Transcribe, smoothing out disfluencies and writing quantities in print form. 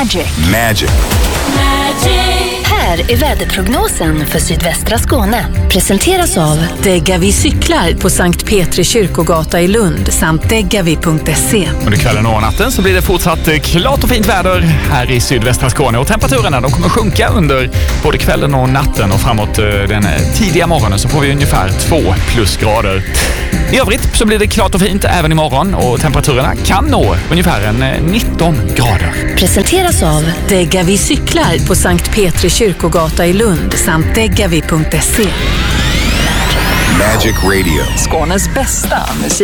Magic. Här är väderprognosen för sydvästra Skåne. Presenteras av Degavi cyklar på Sankt Petri kyrkogata i Lund samt degavi.se. Under kvällen och natten så blir det fortsatt klart och fint väder här i sydvästra Skåne. Och temperaturerna de kommer sjunka under både kvällen och natten. Och framåt den tidiga morgonen så får vi ungefär 2 plusgrader. I övrigt så blir det klart och fint även imorgon. Och temperaturerna kan nå ungefär en 19 grader. Presenteras av Degavi cyklar på Sankt Petri kyrkogata i Lund samt degavi.se. Magic Radio. Skånes bästa musik.